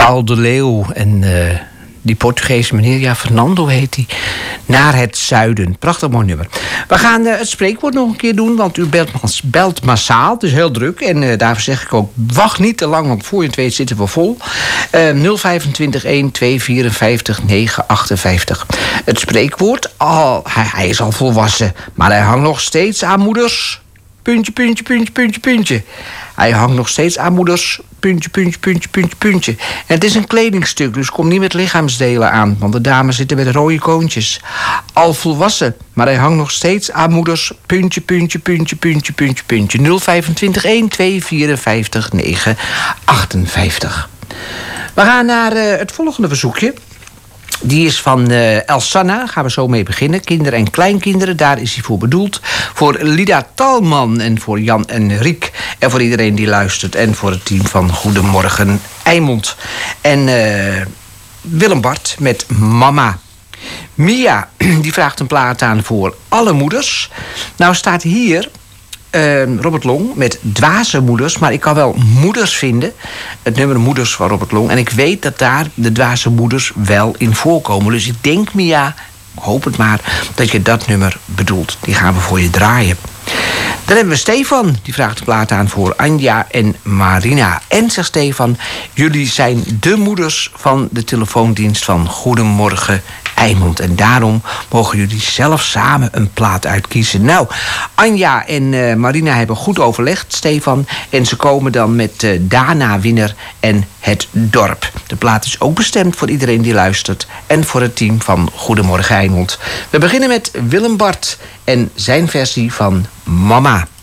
Paul de Leeuw en die Portugese meneer, ja, Fernando heet hij. Naar het zuiden. Prachtig mooi nummer. We gaan het spreekwoord nog een keer doen, want u belt massaal. Het is heel druk. En daarvoor zeg ik ook, wacht niet te lang, want voor je het weet zitten we vol. 025 1 254 958. Het spreekwoord, hij is al volwassen, maar hij hangt nog steeds aan moeders. Puntje, puntje, puntje, puntje, puntje. Hij hangt nog steeds aan moeders. Puntje, puntje, puntje, puntje, puntje. En het is een kledingstuk, dus kom niet met lichaamsdelen aan. Want de dames zitten met rode koontjes. Al volwassen, maar hij hangt nog steeds aan moeders. Puntje, puntje, puntje, puntje, puntje, puntje. 025 1 254 958. We gaan naar het volgende verzoekje. Die is van Elsanna, daar gaan we zo mee beginnen. Kinderen en kleinkinderen, daar is hij voor bedoeld. Voor Lida Talman en voor Jan en Riek. En voor iedereen die luistert. En voor het team van Goedemorgen Eimond. En Willem Bart met Mama. Mia, die vraagt een plaat aan voor alle moeders. Nou staat hier Robert Long met dwaze moeders, maar ik kan wel moeders vinden. Het nummer Moeders van Robert Long. En ik weet dat daar de dwaze moeders wel in voorkomen. Dus ik denk, Mia, hoop het maar, dat je dat nummer bedoelt. Die gaan we voor je draaien. Dan hebben we Stefan, die vraagt de plaat aan voor Anja en Marina. En zegt Stefan, jullie zijn de moeders van de telefoondienst van Goedemorgen Eimond. En daarom mogen jullie zelf samen een plaat uitkiezen. Nou, Anja en Marina hebben goed overlegd, Stefan. En ze komen dan met Dana Winner en Het Dorp. De plaat is ook bestemd voor iedereen die luistert. En voor het team van Goedemorgen Eimond. We beginnen met Willem Bart en zijn versie van Mama.